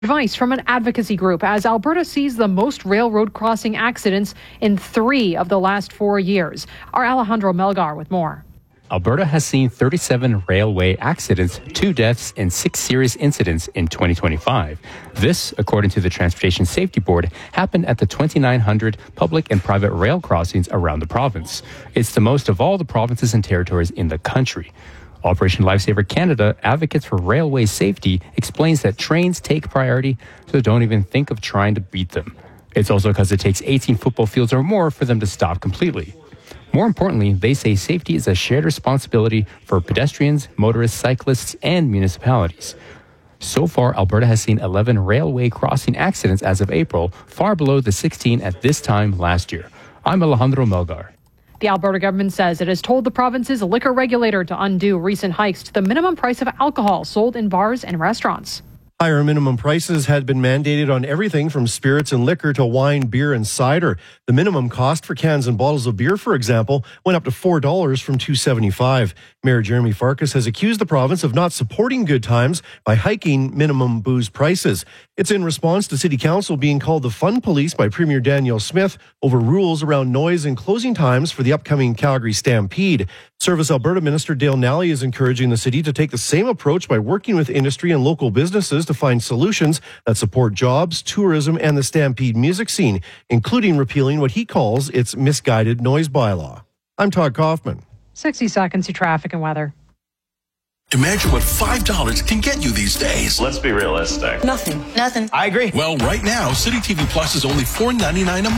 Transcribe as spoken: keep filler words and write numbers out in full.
Advice from an advocacy group as Alberta sees the most railroad crossing accidents in three of the last four years. Our Alejandro Melgar with more. Alberta has seen thirty-seven railway accidents, two deaths, and six serious incidents in twenty twenty-five. This, according to the Transportation Safety Board, happened at the twenty-nine hundred public and private rail crossings around the province. It's the most of all the provinces and territories in the country. Operation Lifesaver Canada, advocates for railway safety, explains that trains take priority, so don't even think of trying to beat them. It's also because it takes eighteen football fields or more for them to stop completely. More importantly, they say safety is a shared responsibility for pedestrians, motorists, cyclists, and municipalities. So far, Alberta has seen eleven railway crossing accidents as of April, far below the sixteen at this time last year. I'm Alejandro Melgar. The Alberta government says it has told the province's liquor regulator to undo recent hikes to the minimum price of alcohol sold in bars and restaurants. Higher minimum prices had been mandated on everything from spirits and liquor to wine, beer, and cider. The minimum cost for cans and bottles of beer, for example, went up to four dollars from two dollars and seventy-five cents. Mayor Jeremy Farkas has accused the province of not supporting good times by hiking minimum booze prices. It's in response to City Council being called the fun police by Premier Danielle Smith over rules around noise and closing times for the upcoming Calgary Stampede. Service Alberta Minister Dale Nally is encouraging the city to take the same approach by working with industry and local businesses to find solutions that support jobs, tourism, and the Stampede music scene, including repealing what he calls its misguided noise bylaw. I'm Todd Kaufman. sixty seconds to traffic and weather. Imagine what five dollars can get you these days. Let's be realistic. Nothing. Nothing. I agree. Well, right now, City T V Plus is only four ninety-nine a month.